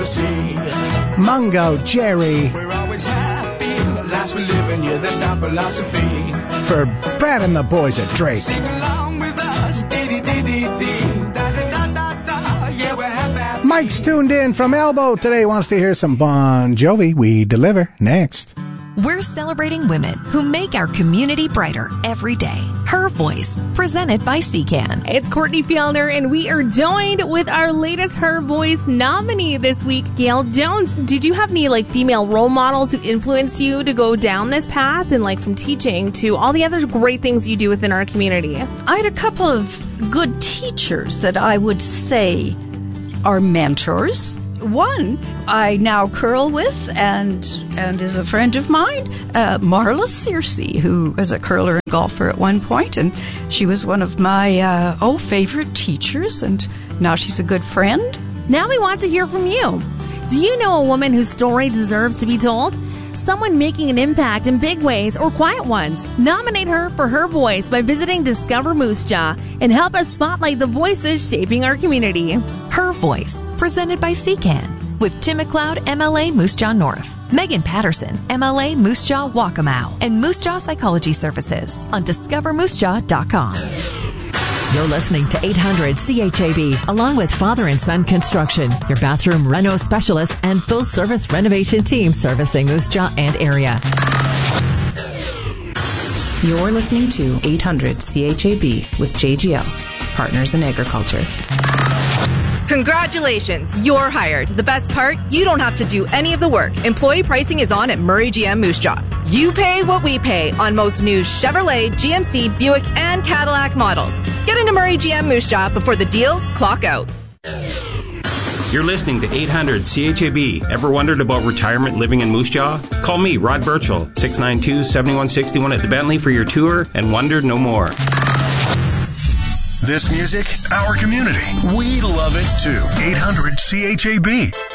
the sea. Mungo Jerry. We're always happy, last we live in, yeah, that's our philosophy. For Brad and the boys at Drake. Sing along with us, dee-dee-dee-dee-dee, da-da-da-da-da, yeah, we're happy. Mike's tuned in from Elbow today, wants to hear some Bon Jovi. We deliver next. We're celebrating women who make our community brighter every day. Her Voice, presented by CCAN. It's Courtney Fielner, and we are joined with our latest Her Voice nominee this week, Gail Jones. Did you have any female role models who influenced you to go down this path, and from teaching to all the other great things you do within our community? I had a couple of good teachers that I would say are mentors. One I now curl with and is a friend of mine, Marla Searcy, who was a curler and golfer at one point, and she was one of my favorite teachers, and now she's a good friend. Now we want to hear from you. Do you know a woman whose story deserves to be told? Someone making an impact in big ways or quiet ones. Nominate her for Her Voice by visiting Discover Moose Jaw and help us spotlight the voices shaping our community. Her Voice, presented by CCAN, with Tim McLeod, MLA Moose Jaw North, Megan Patterson, MLA Moose Jaw Waccamaw, and Moose Jaw Psychology Services on discovermoosejaw.com. You're listening to 800 CHAB, along with Father and Son Construction, your bathroom reno specialist and full-service renovation team servicing Moose Jaw and area. You're listening to 800 CHAB with JGL, Partners in Agriculture. Congratulations, you're hired. The best part, you don't have to do any of the work. Employee pricing is on at Murray GM Moose Jaw. You pay what we pay on most new Chevrolet, GMC, Buick, and Cadillac models. Get into Murray GM Moose Jaw before the deals clock out. You're listening to 800 CHAB. Ever wondered about retirement living in Moose Jaw? Call me, Rod Birchall, 692-7161 at the Bentley for your tour and wonder no more. This music, our community. We love it too. 800 CHAB.